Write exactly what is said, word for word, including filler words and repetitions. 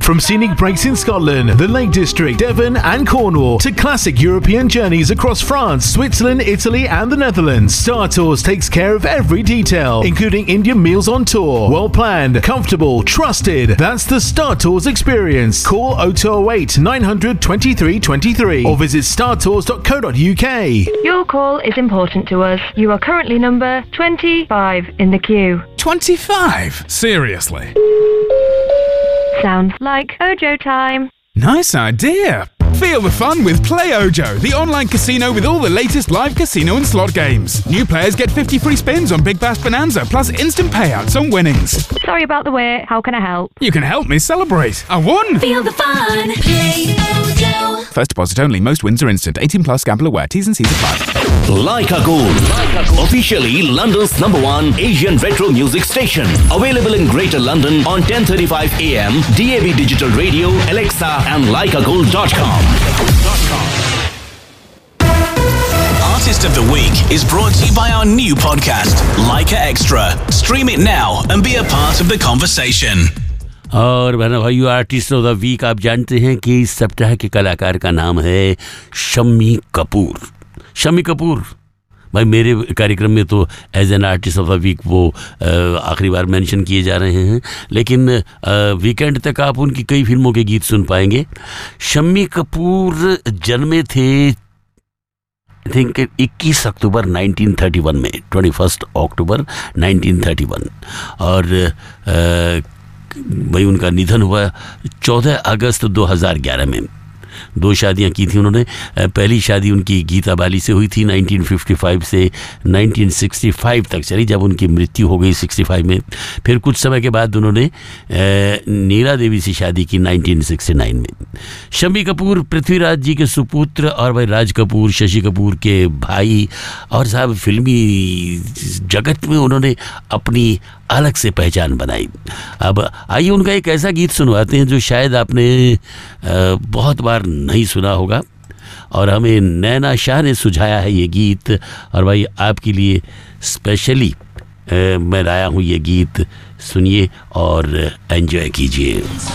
From scenic breaks in Scotland, the Lake District, Devon and Cornwall, to classic European journeys across France, Switzerland, Italy and the Netherlands, Star Tours takes care of every detail, including Indian meals on tour. Well planned, comfortable, trusted. That's the Star Tours experience. Call oh two oh eight, nine hundred, twenty-three twenty-three or visit star tours dot co dot uk. Your call is important to us. You are currently number twenty-five in the queue. twenty-five? Seriously? Sounds like Ojo time. Nice idea. Feel the fun with Play Ojo, the online casino with all the latest live casino and slot games. New players get fifty free spins on Big Bash Bonanza, plus instant payouts on winnings. Sorry about the wait. How can I help? You can help me celebrate. I won! Feel the fun. Play Ojo. First deposit only. Most wins are instant. eighteen plus. Gamble aware. T's and C's apply. Leica Gold, officially London's number one Asian retro music station. Available in Greater London on ten thirty-five a m, D A B Digital Radio, Alexa and leica gold dot com. Artist of the Week is brought to you by our new podcast, Leica Extra. Stream it now and be a part of the conversation. और बहनों भाइयों, artist of the week आप जानते हैं कि इस सप्ताह के कलाकार का नाम है शम्मी कपूर। शम्मी कपूर भाई मेरे कार्यक्रम में तो as an artist of the week वो आखिरी बार मेंशन किए जा रहे हैं, लेकिन वीकेंड तक आप उनकी कई फिल्मों के गीत सुन पाएंगे। शम्मी कपूर जन्मे थे आई थिंक इक्कीस अक्टूबर नाइनटीन थर्टी वन में, इक्कीस अक्टूबर नाइनटीन थर्टी वन, और भाई उनका निधन हुआ चौदह अगस्त दो हज़ार ग्यारह में। दो शादियां की थी उन्होंने। पहली शादी उनकी गीता बाली से हुई थी नाइनटीन फिफ्टी फाइव से नाइनटीन सिक्सटी फाइव तक चली, जब उनकी मृत्यु हो गई सिक्सटी फाइव में। फिर कुछ समय के बाद उन्होंने नीला देवी से शादी की नाइनटीन सिक्सटी नाइन में। शम्मी कपूर पृथ्वीराज जी के सुपुत्र और भाई राज कपूर शशि कपूर के भाई, और साहब फिल्मी जगत में उन्होंने अपनी अलग से पहचान बनाई। अब आइए उनका एक ऐसा गीत सुनवाते हैं जो शायद आपने बहुत बार नहीं सुना होगा, और हमें नैना शाह ने सुझाया है ये गीत, और भाई आपके लिए स्पेशली मैं लाया हूँ ये गीत। सुनिए और एंजॉय कीजिए।